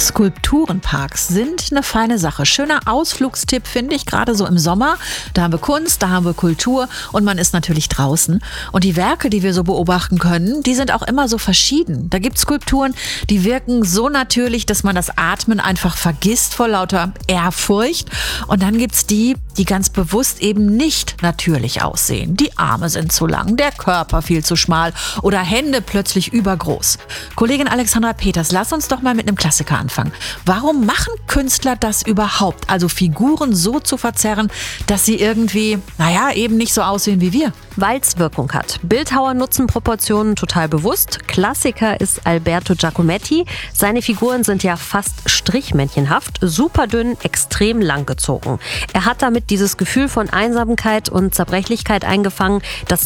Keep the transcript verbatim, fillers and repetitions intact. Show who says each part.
Speaker 1: Skulpturenparks sind eine feine Sache. Schöner Ausflugstipp, finde ich, gerade so im Sommer. Da haben wir Kunst, da haben wir Kultur und man ist natürlich draußen. Und die Werke, die wir so beobachten können, die sind auch immer so verschieden. Da gibt es Skulpturen, die wirken so natürlich, dass man das Atmen einfach vergisst vor lauter Ehrfurcht. Und dann gibt es die, die ganz bewusst eben nicht natürlich aussehen. Die Arme sind zu lang, der Körper viel zu schmal oder Hände plötzlich übergroß. Kollegin Alexandra Peters, lass uns doch mal mit einem Klassiker anfangen. Warum machen Künstler das überhaupt? Also Figuren so zu verzerren, dass sie irgendwie, naja, eben nicht so aussehen wie wir.
Speaker 2: Weil es Wirkung hat. Bildhauer nutzen Proportionen total bewusst. Klassiker ist Alberto Giacometti. Seine Figuren sind ja fast strichmännchenhaft, super dünn, extrem langgezogen. Er hat damit dieses Gefühl von Einsamkeit und Zerbrechlichkeit eingefangen, das